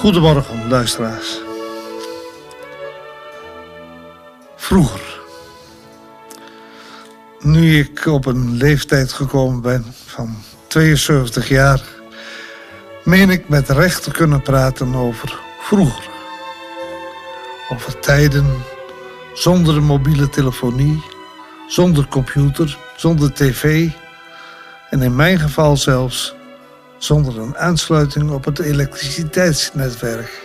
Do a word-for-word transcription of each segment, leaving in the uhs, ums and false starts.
Goedemorgen, luisteraars. Vroeger, nu ik op een leeftijd gekomen ben van tweeënzeventig jaar, meen ik met recht te kunnen praten over vroeger. Over tijden zonder mobiele telefonie, zonder computer, zonder tv en in mijn geval zelfs zonder een aansluiting op het elektriciteitsnetwerk.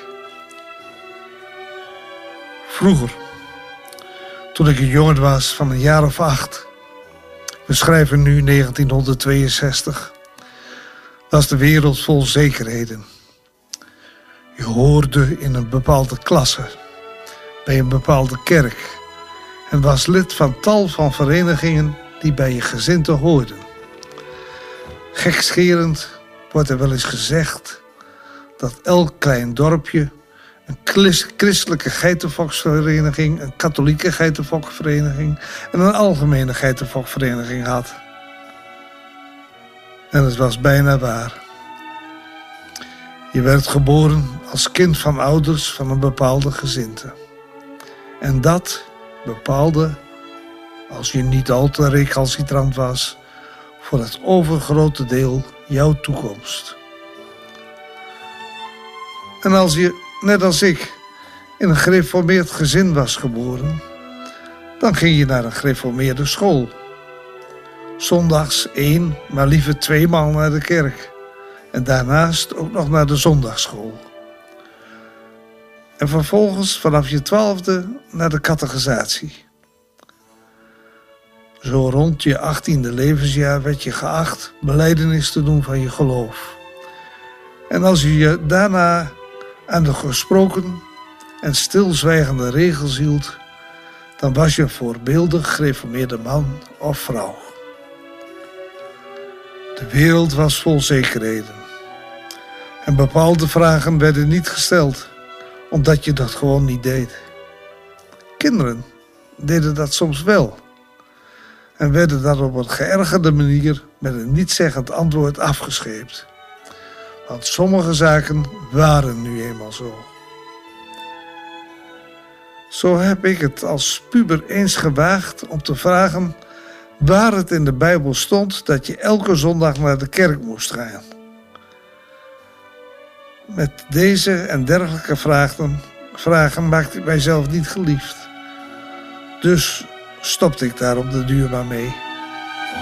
Vroeger, toen ik een jongen was van een jaar of acht, we schrijven nu negentienhonderdtweeënzestig, was de wereld vol zekerheden. Je hoorde in een bepaalde klasse, bij een bepaalde kerk en was lid van tal van verenigingen die bij je gezinte hoorden. Gekscherend wordt er wel eens gezegd dat elk klein dorpje een christelijke geitenfokvereniging, een katholieke geitenfokvereniging en een algemene geitenfokvereniging had. En het was bijna waar. Je werd geboren als kind van ouders van een bepaalde gezinte. En dat bepaalde, als je niet al te recalcitrant was, voor het overgrote deel jouw toekomst. En als je, net als ik, in een gereformeerd gezin was geboren, dan ging je naar een gereformeerde school. Zondags één, maar liever tweemaal naar de kerk. En daarnaast ook nog naar de zondagsschool. En vervolgens vanaf je twaalfde naar de catechisatie. Zo rond je achttiende levensjaar werd je geacht belijdenis te doen van je geloof. En als je je daarna aan de gesproken en stilzwijgende regels hield, dan was je een voorbeeldig gereformeerde man of vrouw. De wereld was vol zekerheden. En bepaalde vragen werden niet gesteld, omdat je dat gewoon niet deed. Kinderen deden dat soms wel. En werden dan op een geërgerde manier met een nietszeggend antwoord afgescheept. Want sommige zaken waren nu eenmaal zo. Zo heb ik het als puber eens gewaagd om te vragen waar het in de Bijbel stond dat je elke zondag naar de kerk moest gaan. Met deze en dergelijke vragen, vragen maakte ik mijzelf niet geliefd. Dus stopte ik daar op de duur maar mee.